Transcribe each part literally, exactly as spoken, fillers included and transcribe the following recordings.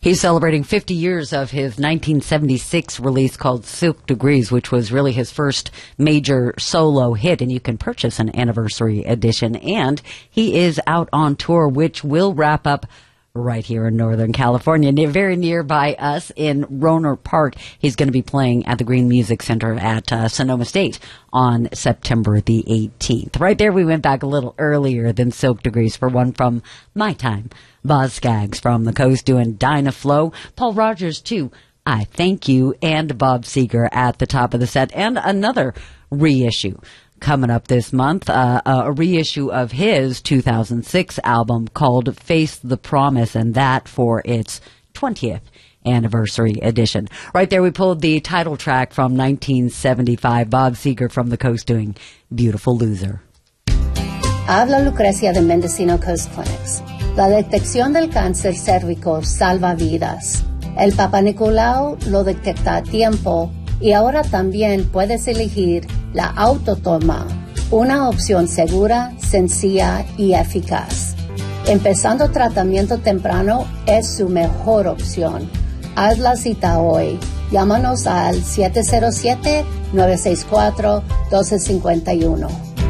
He's celebrating fifty years of his nineteen seventy-six release called Silk Degrees, which was really his first major solo hit, and you can purchase an anniversary edition. And he is out on tour, which will wrap up right here in Northern California, near, very nearby us in Rohnert Park. He's going to be playing at the Green Music Center at uh, Sonoma State on September the eighteenth. Right there, we went back a little earlier than Silk Degrees for one from my time. Boz Scaggs from the Coast doing Dinah Flow. Paul Rogers, too, I Thank You, and Bob Seger at the top of the set. And another reissue coming up this month, uh, a reissue of his two thousand six album called Face the Promise, and that for its twentieth anniversary edition. Right there, we pulled the title track from nineteen seventy-five, Bob Seger from the Coast doing Beautiful Loser. Habla Lucrecia de Mendocino Coast Clinics. La detección del cáncer cérvico salva vidas. El Papa Nicolau lo detecta a tiempo y ahora también puedes elegir la autotoma, una opción segura, sencilla y eficaz. Empezando tratamiento temprano es su mejor opción. Haz la cita hoy. Llámanos al siete cero siete, nueve seis cuatro, uno dos cinco uno.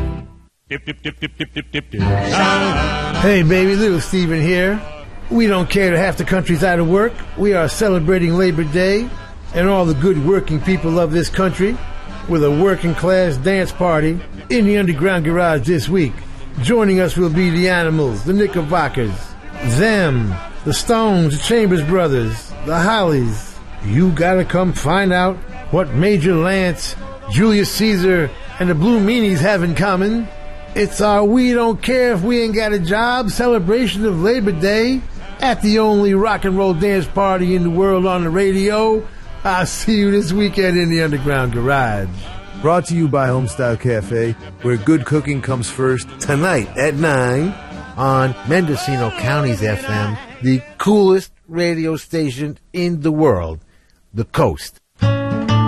Hey baby, little Steven here. We don't care that half the country's out of work. We are celebrating Labor Day and all the good working people of this country with a working class dance party in the Underground Garage this week. Joining us will be the Animals, the Knickerbockers, Them, the Stones, the Chambers Brothers, the Hollies. You gotta come find out what Major Lance, Julius Caesar, and the Blue Meanies have in common. It's our We Don't Care If We Ain't Got a Job celebration of Labor Day at the only rock and roll dance party in the world on the radio. I'll see you this weekend in the Underground Garage. Brought to you by Homestyle Cafe, where good cooking comes first, tonight at nine on Mendocino County's F M, the coolest radio station in the world, The Coast.